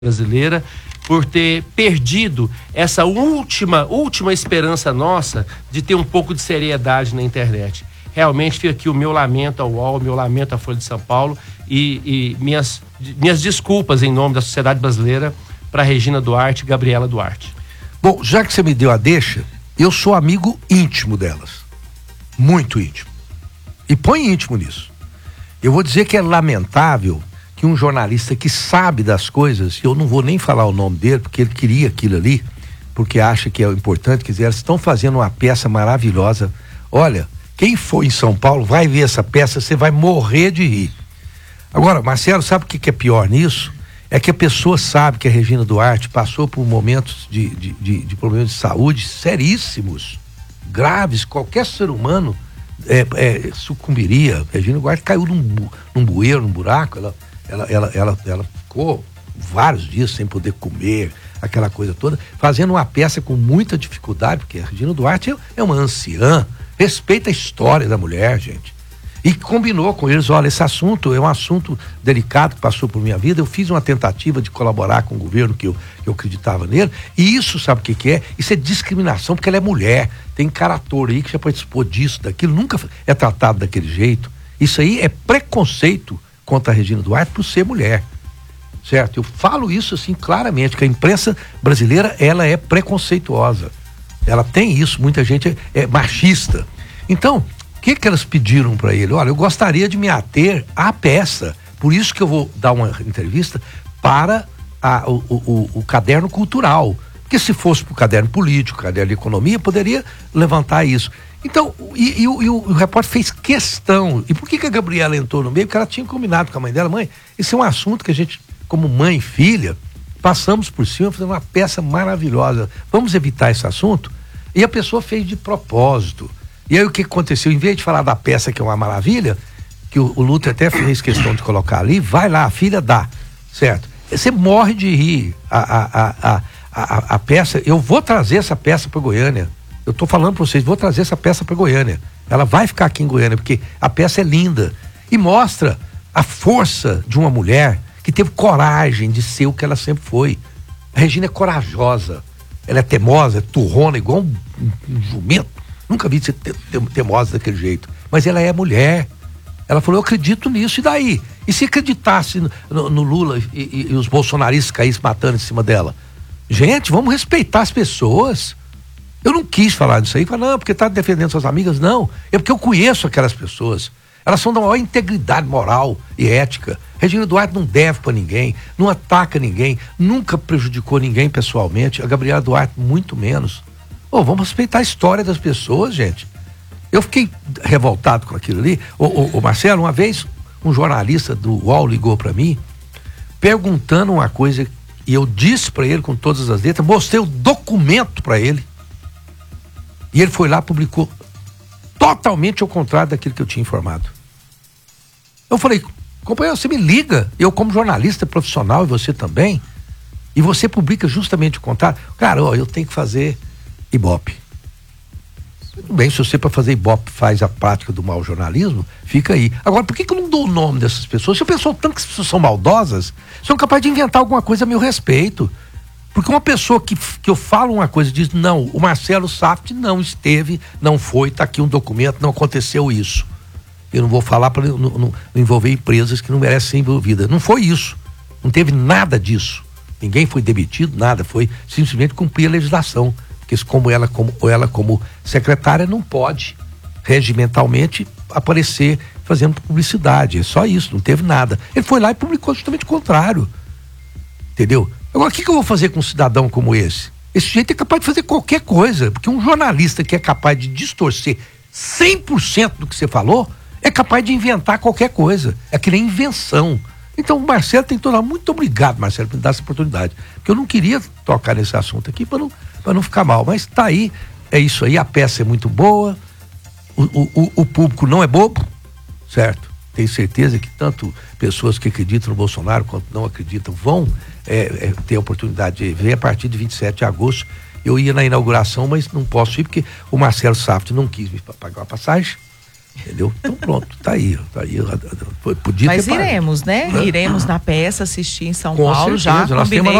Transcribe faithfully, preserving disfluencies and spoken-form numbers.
brasileira, por ter perdido essa última, última esperança nossa de ter um pouco de seriedade na internet. Realmente fica aqui o meu lamento ao U O L, meu lamento à Folha de São Paulo e, e minhas, minhas desculpas em nome da sociedade brasileira para Regina Duarte e Gabriela Duarte. Bom, já que você me deu a deixa, eu sou amigo íntimo delas. Muito íntimo. E põe íntimo nisso. Eu vou dizer que é lamentável que um jornalista que sabe das coisas, eu não vou nem falar o nome dele, porque ele queria aquilo ali, porque acha que é importante, quer dizer, elas estão fazendo uma peça maravilhosa. Olha, quem for em São Paulo vai ver essa peça, você vai morrer de rir. Agora, Marcelo, sabe o que é pior nisso? É que a pessoa sabe que a Regina Duarte passou por momentos de, de, de, de problemas de saúde seríssimos, graves, qualquer ser humano é, é, sucumbiria. A Regina Duarte caiu num, bu, num bueiro, num buraco, ela Ela, ela, ela, ela ficou vários dias sem poder comer, aquela coisa toda, fazendo uma peça com muita dificuldade, porque a Regina Duarte é uma anciã, respeita a história da mulher, gente. E combinou com eles, olha, esse assunto é um assunto delicado que passou por minha vida, eu fiz uma tentativa de colaborar com o governo que eu, que eu acreditava nele, e isso, sabe o que que é? Isso é discriminação, porque ela é mulher, tem cara ator aí que já participou disso, daquilo, nunca é tratado daquele jeito. Isso aí é preconceito contra a Regina Duarte por ser mulher, certo? Eu falo isso assim claramente, que a imprensa brasileira, ela é preconceituosa, ela tem isso, muita gente é, é machista. Então, o que que elas pediram para ele? Olha, eu gostaria de me ater à peça, por isso que eu vou dar uma entrevista para a, o, o, o caderno cultural, porque se fosse para o caderno político, caderno de economia, poderia levantar isso. Então, e, e, o, e o, o repórter fez questão. E por que que a Gabriela entrou no meio? Porque ela tinha combinado com a mãe dela, mãe, esse é um assunto que a gente, como mãe e filha, passamos por cima, fazendo uma peça maravilhosa. Vamos evitar esse assunto? E a pessoa fez de propósito. E aí o que aconteceu? Em vez de falar da peça, que é uma maravilha, que o, o Lúcio até fez questão de colocar ali, vai lá, a filha dá, certo? Você morre de rir. A, a, a, a, a, a peça, eu vou trazer essa peça para Goiânia. Eu tô falando para vocês, vou trazer essa peça para Goiânia. Ela vai ficar aqui em Goiânia, porque a peça é linda e mostra a força de uma mulher que teve coragem de ser o que ela sempre foi. A Regina é corajosa, ela é teimosa, é turrona, igual um, um jumento. Nunca vi ser te, te, teimosa daquele jeito. Mas ela é mulher. Ela falou, eu acredito nisso, e daí? E se acreditasse no, no, no Lula e, e, e os bolsonaristas caíssem matando em cima dela? Gente, vamos respeitar as pessoas. Eu não quis falar disso aí, falar, não, porque tá defendendo suas amigas, não. É porque eu conheço aquelas pessoas. Elas são da maior integridade moral e ética. Regina Duarte não deve para ninguém, não ataca ninguém, nunca prejudicou ninguém pessoalmente. A Gabriela Duarte, muito menos. Oh, vamos respeitar a história das pessoas, gente. Eu fiquei revoltado com aquilo ali. Ô, ô, ô Marcelo, uma vez um jornalista do U O L ligou para mim, perguntando uma coisa, e eu disse para ele com todas as letras, mostrei o documento para ele. E ele foi lá e publicou totalmente ao contrário daquilo que eu tinha informado. Eu falei, companheiro, você me liga, eu como jornalista profissional e você também, e você publica justamente o contrário. Cara, ó, eu tenho que fazer Ibope. Tudo bem, se você para fazer Ibope faz a prática do mau jornalismo, fica aí. Agora, por que que eu não dou o nome dessas pessoas? Se eu penso tanto que as pessoas são maldosas, são capazes de inventar alguma coisa a meu respeito. Porque uma pessoa que, que eu falo uma coisa e diz, não, o Marcelo Saft não esteve, não foi, tá aqui um documento, não aconteceu isso. Eu não vou falar para não, não, não envolver empresas que não merecem ser envolvidas. Não foi isso. Não teve nada disso. Ninguém foi demitido, nada. Foi simplesmente cumprir a legislação. Porque como ela, como, ela, como secretária, não pode regimentalmente aparecer fazendo publicidade. É só isso, não teve nada. Ele foi lá e publicou justamente o contrário. Entendeu? Agora, o que, que eu vou fazer com um cidadão como esse? Esse jeito é capaz de fazer qualquer coisa, porque um jornalista que é capaz de distorcer cem por cento do que você falou, é capaz de inventar qualquer coisa. É que nem invenção. Então, o Marcelo tem que tornar. Muito obrigado, Marcelo, por me dar essa oportunidade. Porque eu não queria tocar nesse assunto aqui para não, para não ficar mal. Mas tá aí, é isso aí, a peça é muito boa, o, o, o público não é bobo, certo? Tenho certeza que tanto pessoas que acreditam no Bolsonaro quanto não acreditam vão é, é, ter a oportunidade de ver a partir de vinte e sete de agosto. Eu ia na inauguração, mas não posso ir porque o Marcelo Saft não quis me pagar a passagem. Entendeu? Então pronto, tá aí. Tá aí podia Mas ter iremos, né? É. Iremos na peça assistir em São Com Paulo. certeza, Já nós temos combinei